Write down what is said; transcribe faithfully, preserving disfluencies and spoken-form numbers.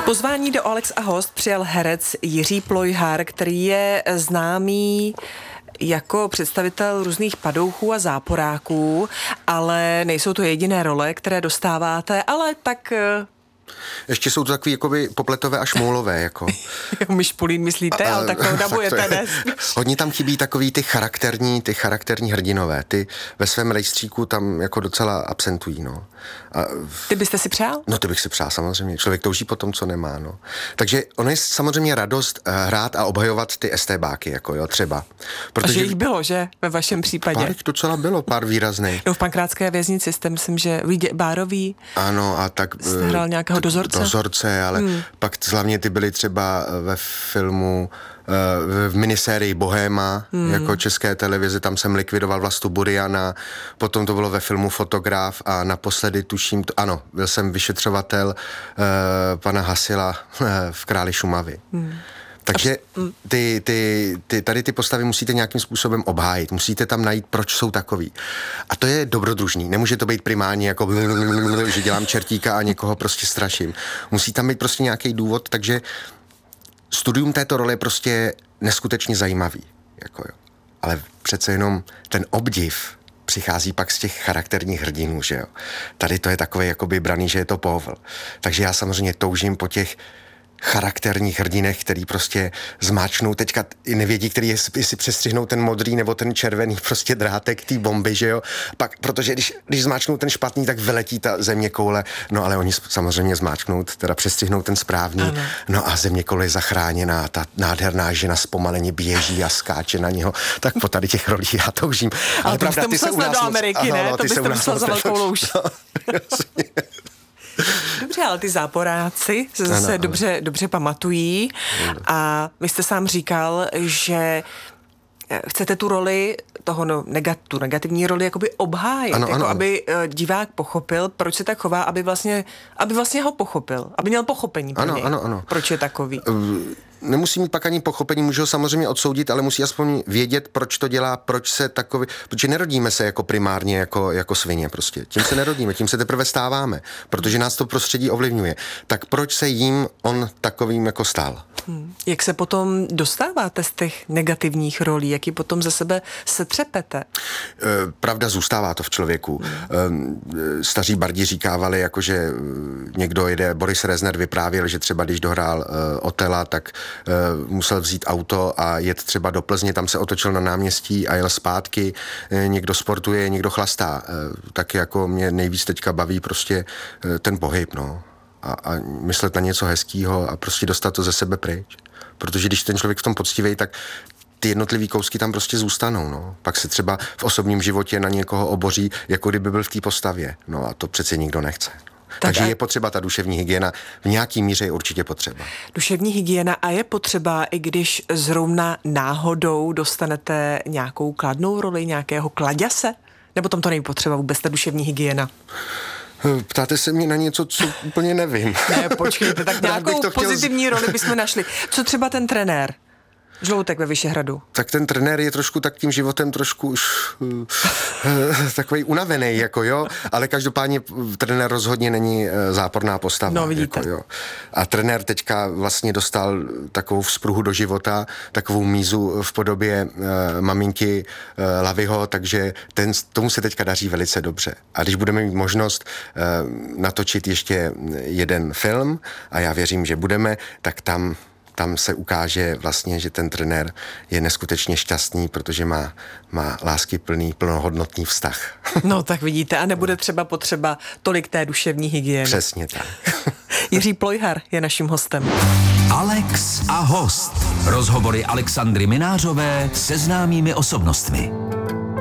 Pozvání do Alex a host přijal herec Jiří Plojhar, který je známý jako představitel různých padouchů a záporáků, ale nejsou to jediné role, které dostáváte, ale tak... Ještě jsou to takový jakoby popletové a šmoulové, jako. Myšpulín myslíte, a, ale tak dabujete dnes. Hodně tam chybí takový ty charakterní, ty charakterní hrdinové. Ty ve svém rejstříku tam jako docela absentují, no. A, ty byste si přál? No, ty bych si přál, samozřejmě. Člověk touží po tom, co nemá, no. Takže ono je samozřejmě radost hrát a obhajovat ty estébáky, jako jo, třeba. Protože... A že jich bylo, že? Ve vašem případě? Pár jich docela bylo, pár výrazných. No, v Pankrátské věznici jste, myslím, že Lídě Bárový. Ano, a tak... Jste hrál nějakého dozorce? Dozorce, ale hmm. pak hlavně ty byly třeba ve filmu, v minisérii Bohéma, hmm. jako České televize, tam jsem likvidoval Vlastu Buriana, potom to bylo ve filmu Fotograf a naposledy tuším, to, ano, byl jsem vyšetřovatel uh, pana Hasila uh, v Králi Šumavy. Hmm. Takže ty, ty, ty, tady ty postavy musíte nějakým způsobem obhájit. Musíte tam najít, proč jsou takový. A to je dobrodružný. Nemůže to být primárně jako, že dělám čertíka a někoho prostě straším. Musí tam být prostě nějaký důvod, takže studium této role je prostě neskutečně zajímavý. Jako jo. Ale přece jenom ten obdiv přichází pak z těch charakterních hrdinů, že jo. Tady to je takový jakoby braný, že je to povl. Takže já samozřejmě toužím po těch charakterních hrdinech, který prostě zmáčknou, teďka i nevědí, který jestli si přestřihnou ten modrý nebo ten červený prostě drátek té bomby, že jo. Pak, protože když, když zmáčknou ten špatný, tak vyletí ta země koule, no ale oni samozřejmě zmáčknou, teda přestřihnou ten správný, ano. No a země koule je zachráněná, ta nádherná žena zpomaleně běží a skáče na něho, tak po tady těch rolích já toužím. Ale, ale pravda, ty se u nás do Ameriky, moc, ne? Ano, to byste musel za velkou louž. Dobře, ale ty záporáci se zase ano, dobře, ano. dobře pamatují a vy jste sám říkal, že chcete tu roli, toho no, negat, tu negativní roli jakoby obhájit, ano, jako ano, aby ano. divák pochopil, proč se tak chová, aby vlastně, aby vlastně ho pochopil, aby měl pochopení pro ano, něj, ano, ano. proč je takový. Uh, nemusí mít pak ani pochopení, může ho samozřejmě odsoudit, ale musí aspoň vědět, proč to dělá, proč se takový, protože nerodíme se jako primárně jako, jako svině prostě. Tím se nerodíme, tím se teprve stáváme, protože nás to prostředí ovlivňuje. Tak proč se jim on takovým jako stal? Hmm. Jak se potom dostáváte z těch negativních rolí? Jak ji potom ze sebe setřepete? E, pravda, zůstává to v člověku. Hmm. E, staří bardi říkávali, jakože někdo jede, Boris Rezner vyprávěl, že třeba když dohrál e, Otela, tak e, musel vzít auto a jet třeba do Plzně, tam se otočil na náměstí a jel zpátky. E, někdo sportuje, někdo chlastá. E, tak jako mě nejvíc teďka baví prostě e, ten pohyb, no. A, a myslet na něco hezkýho a prostě dostat to ze sebe pryč. Protože když ten člověk v tom poctivej, tak ty jednotlivý kousky tam prostě zůstanou, no. Pak se třeba v osobním životě na někoho oboří, jako kdyby byl v té postavě. No a to přece nikdo nechce. Tak Takže a... je potřeba ta duševní hygiena, v nějaký míře je určitě potřeba. Duševní hygiena a je potřeba, i když zrovna náhodou dostanete nějakou kladnou roli, nějakého kladěse? Nebo tam to není potřeba vůbec ta duševní hygiena? Ptáte se mě na něco, co úplně nevím. Ne, počkejte, tak nějakou pozitivní chtěl... roli bychom našli. Co třeba ten trenér? Žloutek ve Vyšehradu. Tak ten trenér je trošku tak tím životem trošku už uh, takový unavený, jako jo, ale každopádně trenér rozhodně není uh, záporná postava. No, vidíte. Jako, jo. A trenér teďka vlastně dostal takovou vzpruhu do života, takovou mízu v podobě uh, maminky uh, Laviho, takže ten, tomu se teďka daří velice dobře. A když budeme mít možnost uh, natočit ještě jeden film, a já věřím, že budeme, tak tam Tam se ukáže vlastně, že ten trenér je neskutečně šťastný, protože má, má láskyplný, plnohodnotný vztah. No tak vidíte, a nebude třeba potřeba tolik té duševní hygieny. Přesně tak. Jiří Plojhar je naším hostem. Alex a host. Rozhovory Alexandry Minářové se známými osobnostmi.